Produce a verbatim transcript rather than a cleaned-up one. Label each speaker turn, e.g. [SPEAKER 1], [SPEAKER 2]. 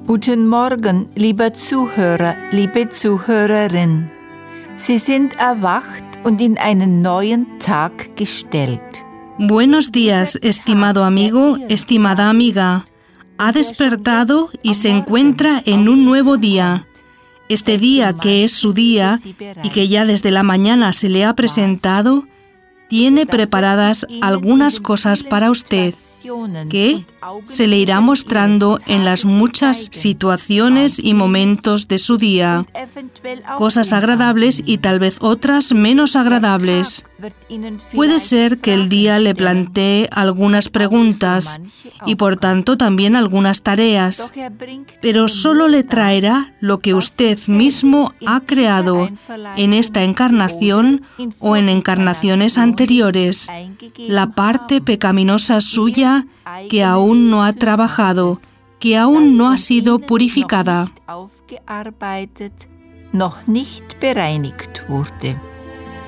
[SPEAKER 1] Guten Morgen, lieber Zuhörer, liebe Zuhörerin. Sie sind erwacht und in einen neuen Tag gestellt.
[SPEAKER 2] Buenos días, estimado amigo, estimada amiga. Ha despertado y se encuentra en un nuevo día. Este día, que es su día y que ya desde la mañana se le ha presentado, tiene preparadas algunas cosas para usted, que se le irá mostrando en las muchas situaciones y momentos de su día. Cosas agradables y tal vez otras menos agradables. Puede ser que el día le plantee algunas preguntas y por tanto también algunas tareas, pero solo le traerá lo que usted mismo ha creado en esta encarnación o en encarnaciones anteriores, la parte pecaminosa suya que aún no ha trabajado, que aún no ha sido purificada.
[SPEAKER 1] Noch nicht bereinigt wurde.